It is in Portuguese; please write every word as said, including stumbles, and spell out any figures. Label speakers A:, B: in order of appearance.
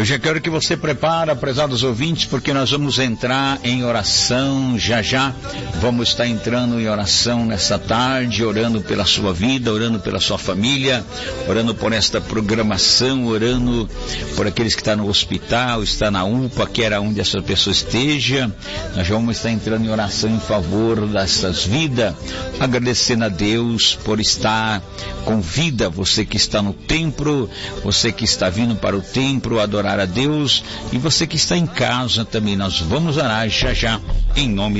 A: Eu já quero que você prepare, prezados ouvintes, porque nós vamos entrar em oração já já. Vamos estar entrando em oração nessa tarde, orando pela sua vida, orando pela sua família, orando por esta programação, orando por aqueles que estão no hospital, está na U P A, quer onde essa pessoa esteja. Nós vamos estar entrando em oração em favor dessas vidas, agradecendo a Deus por estar com vida, você que está no templo, você que está vindo para o templo adorar a Deus, e você que está em casa também. Nós vamos orar já já em nome